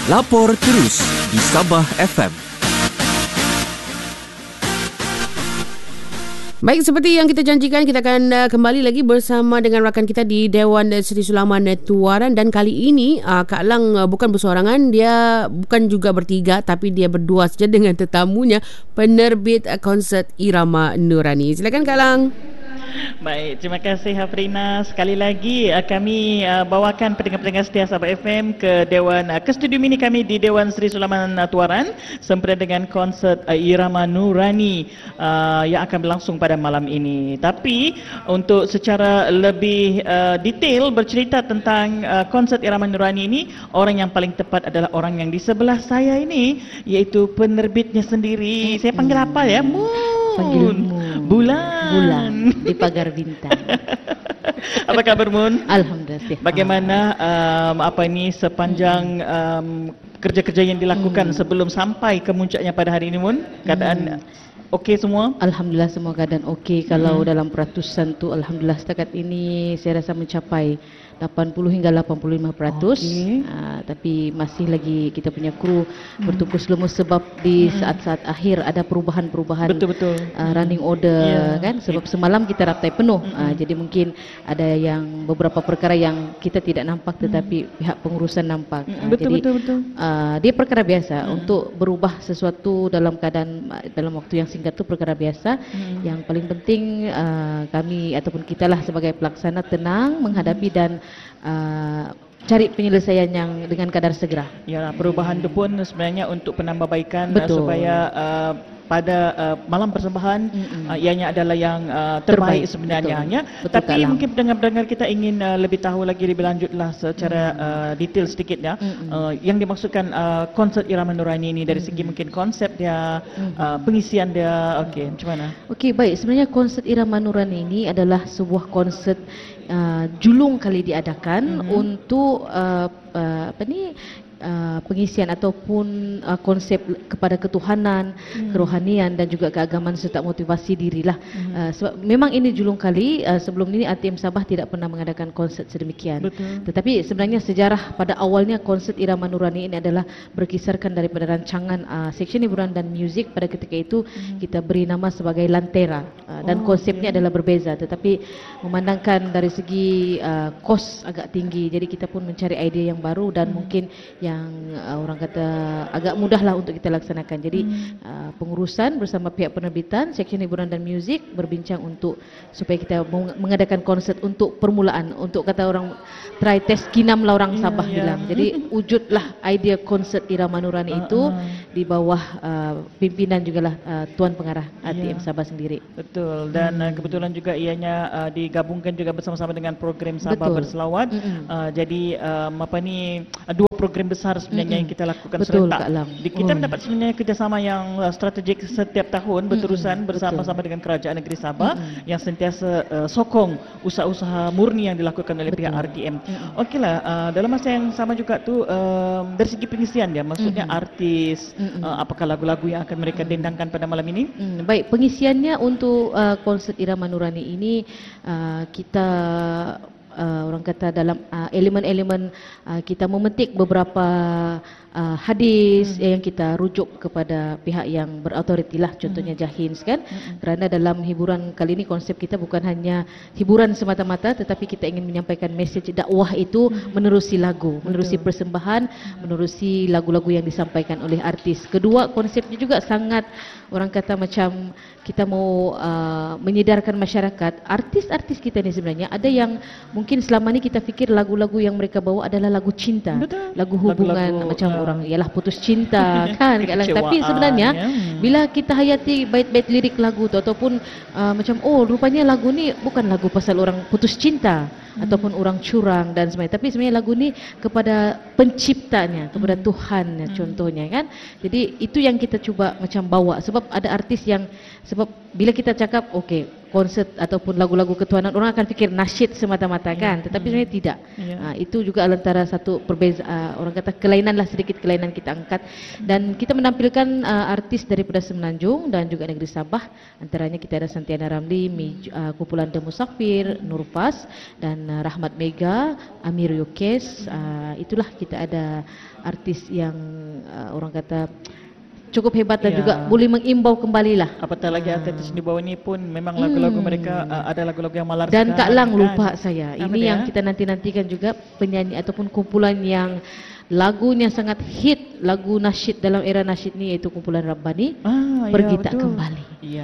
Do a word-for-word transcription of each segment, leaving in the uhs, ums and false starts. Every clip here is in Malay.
Lapor terus di Sabah F M. Baik, seperti yang kita janjikan, kita akan uh, kembali lagi bersama dengan rakan kita di Dewan Seri Sulaman Tuaran. Dan kali ini uh, Kak Lang uh, bukan bersorangan, dia bukan juga bertiga, tapi dia berdua saja dengan tetamunya, penerbit uh, konsert Irama Nurani. Silakan Kak Lang. Baik, terima kasih Hafrina. Sekali lagi uh, kami uh, bawakan pendengar-pendengar setia Sabah F M ke Dewan uh, ke studio mini kami di Dewan Seri Sulaman uh, Tuaran sempena dengan konsert uh, Irama Nurani uh, yang akan berlangsung pada malam ini. Tapi untuk secara lebih uh, detail bercerita tentang uh, konsert Irama Nurani ini, orang yang paling tepat adalah orang yang di sebelah saya ini, iaitu penerbitnya sendiri. Saya panggil apa ya? Moon. Panggil Moon. Bulan. Bulan di pagar bintang. Apa kabar Moon? Alhamdulillah. Bagaimana um, apa ini sepanjang um, kerja-kerja yang dilakukan hmm. sebelum sampai ke muncaknya pada hari ini Moon? Keadaan hmm. okey semua? Alhamdulillah semua keadaan okey. Kalau hmm. dalam peratusan tu alhamdulillah setakat ini saya rasa mencapai lapan puluh hingga lapan puluh lima peratus. Okay. Uh, tapi masih lagi kita punya kru hmm. bertukus lemus sebab di hmm. saat-saat akhir ada perubahan-perubahan. Betul-betul. Uh, running order yeah. kan sebab It. semalam kita raptai penuh. Hmm. Uh, jadi mungkin ada yang beberapa perkara yang kita tidak nampak tetapi hmm. pihak pengurusan nampak. Uh, betul, jadi betul betul. Uh, dia perkara biasa hmm. untuk berubah sesuatu dalam keadaan dalam waktu yang singkat tu perkara biasa. Hmm. Yang paling penting uh, kami ataupun kita lah sebagai pelaksana tenang menghadapi dan Uh, cari penyelesaian yang dengan kadar segera. Ya, perubahan itu pun sebenarnya untuk penambahbaikan uh, supaya uh, pada uh, malam persembahan uh, ianya adalah yang uh, terbaik, terbaik sebenarnya. Betul. Ya. Betul, tapi kalang. Mungkin pendengar-pendengar kita ingin uh, lebih tahu lagi lebih lanjutlah secara uh, detail sedikit ya. Uh, yang dimaksudkan uh, konsert Irama Nurani ini dari segi mungkin konsep dia, uh, pengisian dia. Okey, macam mana? Okey, baik. Sebenarnya konsert Irama Nurani ini adalah sebuah konsert Uh, julung kali diadakan mm-hmm. untuk uh, uh, apa ni uh, pengisian ataupun uh, konsep kepada ketuhanan, mm. kerohanian dan juga keagamaan serta motivasi dirilah. Mm. Uh, sebab memang ini julung kali. Uh, sebelum ini A T M Sabah tidak pernah mengadakan konsert sedemikian. Betul. Tetapi sebenarnya sejarah pada awalnya konsert Irama Nurani ini adalah berkisarkan daripada rancangan uh, seksyen hiburan dan muzik. Pada ketika itu mm. kita beri nama sebagai Lantera uh, dan oh, konsepnya okay. adalah berbeza. Tetapi memandangkan dari segi uh, kos agak tinggi, jadi kita pun mencari idea yang baru dan hmm. mungkin yang uh, orang kata agak mudah lah untuk kita laksanakan. Jadi hmm. uh, pengurusan bersama pihak penerbitan, seksyen hiburan dan muzik berbincang untuk supaya kita mengadakan konsert untuk permulaan, untuk kata orang try test kinam lah orang Sabah yeah, bilang. Yeah. Jadi wujudlah idea konsert Irama Nurani uh, itu uh. di bawah uh, pimpinan jugalah uh, Tuan Pengarah A T M yeah. Sabah sendiri. Betul. Dan hmm. uh, kebetulan juga ianya uh, digabungkan juga bersama-sama dengan program Sabah Betul. Berselawat. Mm-hmm. Uh, jadi um, apa ni uh, dua program besar sebenarnya mm-hmm. yang kita lakukan Betul, serentak. Di, kita oh. mendapat sebenarnya kerjasama yang uh, strategik setiap tahun berterusan mm-hmm. bersama-sama dengan Kerajaan Negeri Sabah mm-hmm. yang sentiasa uh, sokong usaha-usaha murni yang dilakukan oleh Betul. Pihak R T M. Mm-hmm. Okeylah, uh, dalam masa yang sama juga tu um, dari segi pengisian dia, maksudnya mm-hmm. artis, mm-hmm. uh, apakah lagu-lagu yang akan mereka dendangkan pada malam ini? Mm, baik, pengisiannya untuk uh, konsert Irama Nurani ini uh, kita uh, orang kata dalam uh, elemen-elemen uh, kita memetik beberapa uh, hadis hmm. yang kita rujuk kepada pihak yang berautoriti lah, contohnya hmm. Jahins kan. Hmm. Kerana dalam hiburan kali ini konsep kita bukan hanya hiburan semata-mata, tetapi kita ingin menyampaikan mesej dakwah itu hmm. menerusi lagu, menerusi Betul. persembahan, hmm. menerusi lagu-lagu yang disampaikan oleh artis. Kedua, konsepnya juga sangat orang kata macam kita mau uh, menyedarkan masyarakat. Artis-artis kita ni sebenarnya ada yang mungkin selama ni kita fikir lagu-lagu yang mereka bawa adalah lagu cinta, Betul. lagu hubungan lagu-lagu, macam uh, orang ialah putus cinta kan. Tapi sebenarnya ya. bila kita hayati bait-bait lirik lagu tu ataupun uh, macam oh rupanya lagu ni bukan lagu pasal orang putus cinta hmm. ataupun orang curang dan sebagainya, tapi sebenarnya lagu ni kepada penciptanya, kepada hmm. Tuhannya hmm. contohnya kan. Jadi itu yang kita cuba macam bawa, sebab ada artis yang sebab bila kita cakap okey konsert ataupun lagu-lagu ketuhanan, orang akan fikir nasyid semata-mata kan, tetapi sebenarnya tidak. Uh, itu juga antara satu perbeza, uh, orang kata kelainan lah, sedikit kelainan kita angkat. Dan kita menampilkan uh, artis daripada Semenanjung dan juga negeri Sabah. Antaranya kita ada Santiana Ramli, Mi, uh, kumpulan The Musafir, Nurfas dan uh, Rahmat Mega, Amir Yukes. Uh, itulah kita ada artis yang uh, orang kata cukup hebat dan ya. juga boleh mengimbau kembalilah. Apatah lagi artis di bawah ini pun memang lagu-lagu hmm. mereka uh, ada lagu-lagu yang malar. Dan Kak Lang kan? lupa saya. Apa Ini dia? yang kita nanti-nantikan juga, penyanyi ataupun kumpulan yang lagunya sangat hit, lagu nasyid dalam era nasyid ni, iaitu kumpulan Rabbani. Ah, Pergi ya, Tak betul. Kembali. Iya.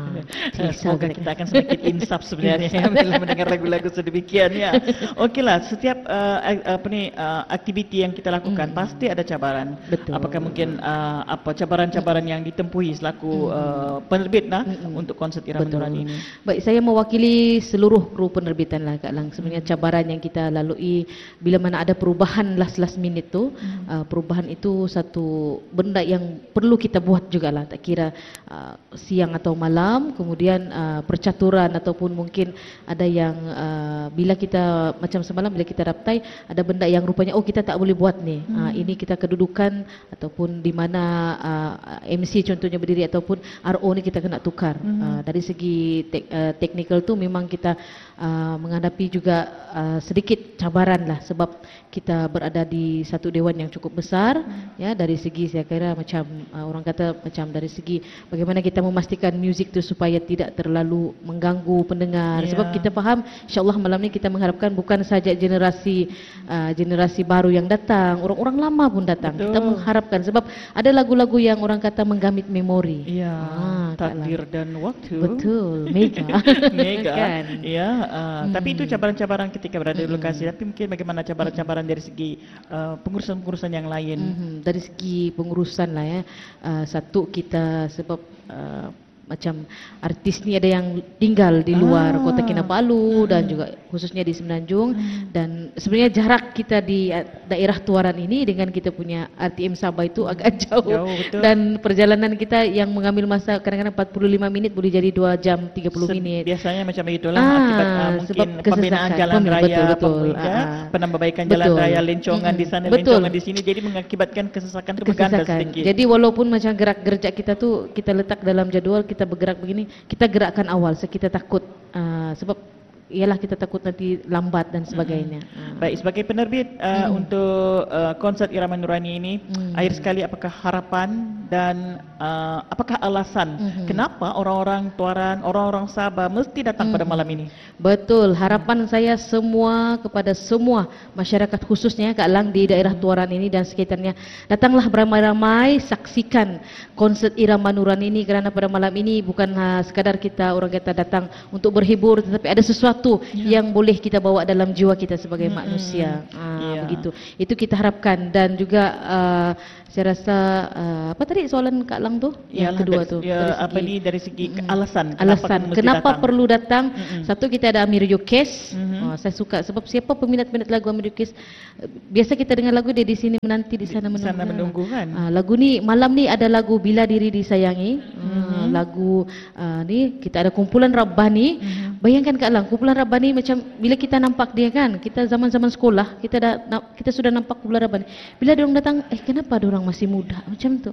Ah, Semoga kita akan sedikit insaf sebenarnya bila mendengar lagu-lagu sedemikian ya. Okeylah, setiap uh, apa ni uh, aktiviti yang kita lakukan mm. pasti ada cabaran. Betul. Apakah mungkin uh, apa cabaran-cabaran yang ditempuhi selaku mm. uh, penerbit nah mm. untuk konsert Irama Nurani ini? Baik, saya mewakili seluruh kru penerbitan lah Kak Lang. Sebenarnya cabaran yang kita lalui bila mana ada perubahan last last minute tu, mm. uh, perubahan itu satu benda yang perlu kita buat jugalah, tak kira uh, siang atau malam. Kemudian uh, percaturan ataupun mungkin ada yang uh, bila kita macam semalam bila kita raptai, ada benda yang rupanya oh kita tak boleh buat ni. Mm. Uh, ini kita kedudukan ataupun di mana uh, M C contohnya berdiri ataupun R O ni kita kena tukar. Mm. Uh, dari segi tek, uh, teknikal tu memang kita uh, menghadapi juga uh, sedikit cabaran lah, sebab kita berada di satu dewan yang cukup besar. Mm. Ya, dari segi saya kira macam uh, orang kata macam dari segi bagaimana kita memastikan muzik tu supaya tidak terlalu mengganggu pendengar. Yeah. Sebab kita faham insya-Allah malam ni kita mengharapkan bukan saja generasi uh, generasi baru yang datang, orang-orang lama pun datang. Betul. Kita mengharapkan sebab ada lagu-lagu yang orang kata menggamit memori. Ya, ah, takdir Kak dan waktu. Betul, mega. Mega. Kan? Ya, uh, hmm. tapi itu cabaran-cabaran ketika berada di lokasi. Hmm. Tapi mungkin bagaimana cabaran-cabaran dari segi uh, pengurusan-pengurusan yang lain? Hmm. Dari segi pengurusan lah ya. Uh, satu kita sebab uh, macam artis ni ada yang tinggal di luar ah. Kota Kinabalu hmm. dan juga khususnya di Semenanjung. Hmm. Dan sebenarnya jarak kita di daerah Tuaran ini dengan kita punya R T M Sabah itu agak jauh, jauh dan perjalanan kita yang mengambil masa kadang-kadang empat puluh lima minit boleh jadi dua jam tiga puluh minit. Biasanya macam itulah ah, akibat uh, mungkin pembinaan jalan Pembina, raya, betul, betul. pemerintah, Ah, penambahbaikan betul. jalan raya, lencongan hmm. di sana, betul. lencongan di sini, jadi mengakibatkan kesesakan itu berganda sedikit. Jadi walaupun macam gerak-gerak kita tu kita letak dalam jadual, kita bergerak begini, kita gerakkan awal, so kita takut uh, sebab ialah kita takut nanti lambat dan sebagainya. Hmm. Baik, sebagai penerbit uh, hmm. untuk uh, konsert Irama Nurani ini, hmm. akhir sekali apakah harapan dan uh, apakah alasan hmm. kenapa orang-orang Tuaran, orang-orang Sabah mesti datang hmm. pada malam ini? Betul, harapan saya semua kepada semua masyarakat khususnya Kak Lang di daerah Tuaran ini dan sekitarnya, datanglah beramai-ramai saksikan konsert Irama Nurani ini, kerana pada malam ini bukan uh, sekadar kita orang kata datang untuk berhibur, tetapi ada sesuatu ya. yang boleh kita bawa dalam jiwa kita sebagai hmm. manusia. Ah, ya. Begitu. Itu kita harapkan. Dan juga uh, saya rasa uh, apa tadi soalan Kak Lang tu? Yang Yalah, kedua dari, tu. Ya, dari segi, apa ni dari segi mm, alasan. Alasan kenapa, kenapa datang? perlu datang? Mm-mm. Satu, kita ada Amir Yukes. Mm-hmm. Oh, saya suka sebab siapa peminat-peminat lagu Amir Yukes, biasa kita dengar lagu dia di sini menanti, di sana menunggu. Di sana menunggu kan. Uh, lagu ni malam ni ada lagu Bila Diri Disayangi. Mm-hmm. Uh, lagu uh, ni kita ada kumpulan Rabbani. Mm-hmm. Bayangkan Kak Lang, kumpulan Rabbani macam bila kita nampak dia kan, kita zaman-zaman sekolah, kita dah kita sudah nampak kumpulan Rabbani. Bila dia orang datang, eh kenapa dia orang masih muda? Macam tu.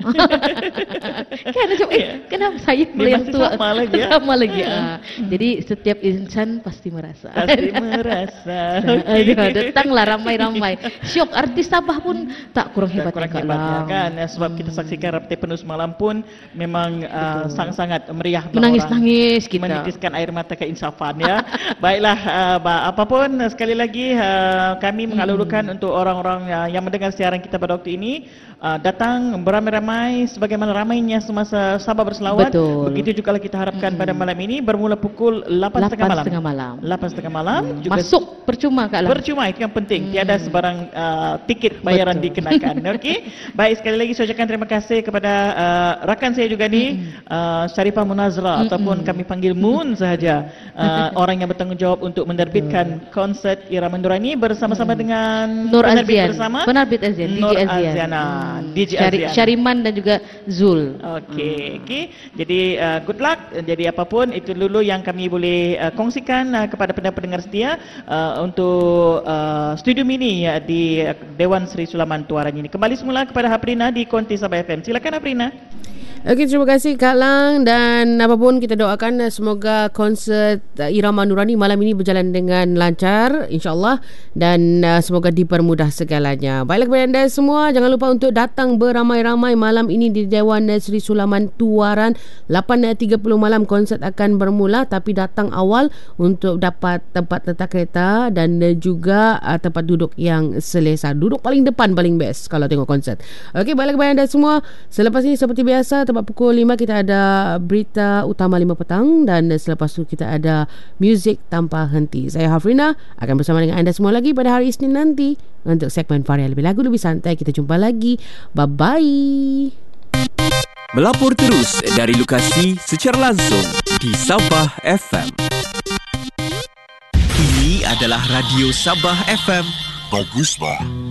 Kan macam eh kenapa saya boleh yang tua? Sama lagi. Ya? Sama lagi. Ah. Jadi setiap insan pasti merasa. Pasti merasa. Okay. Datanglah ramai-ramai. Syok, artis Sabah pun tak kurang hebat kurang Kak hebat Lang. kan. Sebab hmm. kita saksikan raptai penuh semalam pun memang uh, sangat-sangat meriah. Menangis-nangis kita. Menitiskan air mata keinsafan ya. Baiklah, uh, apapun sekali lagi uh, kami mengalurkan hmm. untuk orang-orang uh, yang mendengar siaran kita pada waktu ini, uh, datang beramai-ramai sebagaimana ramainya semasa Sabah berselawat. Betul. Begitu juga kita harapkan hmm. pada malam ini bermula pukul lapan tiga puluh malam. lapan tiga puluh malam. lapan tiga puluh malam Hmm. juga Masuk percuma Kak Lang. Percuma, itu yang penting. Hmm. Tiada sebarang uh, tiket bayaran Betul. dikenakan. Okey. Baik, sekali lagi saya ucapkan terima kasih kepada uh, rakan saya juga ni, hmm. uh, Syarifah Munazra mm-hmm. ataupun kami panggil Moon sahaja, uh, orang yang bertanggungjawab untuk menerbitkan mm. konsert Irama Nurani bersama-sama mm. dengan Nur penerbit Azian. bersama Penerbit Azian, Nur D J Azian. Aziana, Hmm. D J Syari, Azian. Syariman dan juga Zul. Okey, hmm. okey. Jadi uh, good luck. Jadi apapun itu dulu yang kami boleh uh, kongsikan uh, kepada pendengar setia uh, untuk uh, studio mini uh, di uh, Dewan Seri Sulaman Tuaran ini. Kembali semula kepada Haprina di Konti Sabah F M. Silakan Haprina. Okey, terima kasih Kak Lang, dan apapun kita doakan semoga konsert Irama Nurani malam ini berjalan dengan lancar insya-Allah, dan uh, semoga dipermudah segalanya. Baiklah kepada anda semua, jangan lupa untuk datang beramai-ramai malam ini di Dewan Seri Sulaman Tuaran. lapan tiga puluh malam konsert akan bermula, tapi datang awal untuk dapat tempat letak kereta dan juga uh, tempat duduk yang selesa. Duduk paling depan paling best kalau tengok konsert. Okey, baiklah kepada anda semua, selepas ini seperti biasa tempat pukul lima kita ada berita utama lima petang, dan selepas itu kita ada muzik tanpa henti. Saya Hafrina akan bersama dengan anda semua lagi pada hari Isnin nanti untuk segmen Varia Lebih Lagu Lebih Santai. Kita jumpa lagi. Bye-bye. Melapor terus dari lokasi secara langsung di Sabah F M. Ini adalah Radio Sabah F M. Bagus bah.